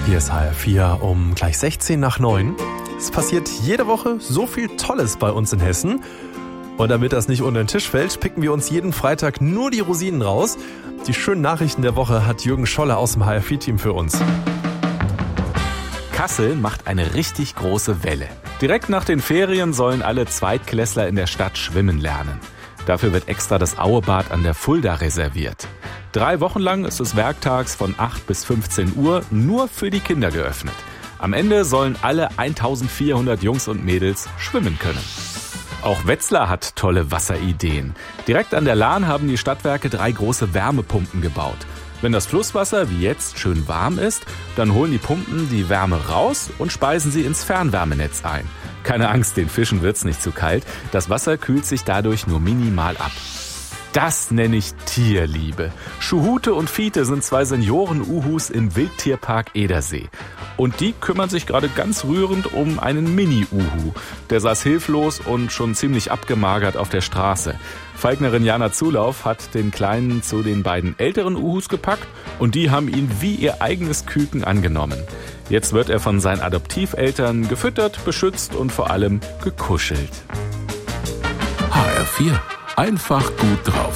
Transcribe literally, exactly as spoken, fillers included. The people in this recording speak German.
Hier ist H R vier um gleich sechzehn nach neun. Es passiert jede Woche so viel Tolles bei uns in Hessen. Und damit das nicht unter den Tisch fällt, picken wir uns jeden Freitag nur die Rosinen raus. Die schönen Nachrichten der Woche hat Jürgen Scholler aus dem H R vier Team für uns. Kassel macht eine richtig große Welle. Direkt nach den Ferien sollen alle Zweitklässler in der Stadt schwimmen lernen. Dafür wird extra das Auebad an der Fulda reserviert. Drei Wochen lang ist es werktags von acht bis fünfzehn Uhr nur für die Kinder geöffnet. Am Ende sollen alle eintausendvierhundert Jungs und Mädels schwimmen können. Auch Wetzlar hat tolle Wasserideen. Direkt an der Lahn haben die Stadtwerke drei große Wärmepumpen gebaut. Wenn das Flusswasser wie jetzt schön warm ist, dann holen die Pumpen die Wärme raus und speisen sie ins Fernwärmenetz ein. Keine Angst, den Fischen wird's nicht zu kalt. Das Wasser kühlt sich dadurch nur minimal ab. Das nenne ich Tierliebe. Schuhute und Fiete sind zwei Senioren-Uhus im Wildtierpark Edersee. Und die kümmern sich gerade ganz rührend um einen Mini-Uhu. Der saß hilflos und schon ziemlich abgemagert auf der Straße. Falknerin Jana Zulauf hat den Kleinen zu den beiden älteren Uhus gepackt und die haben ihn wie ihr eigenes Küken angenommen. Jetzt wird er von seinen Adoptiveltern gefüttert, beschützt und vor allem gekuschelt. H R vier. Einfach gut drauf.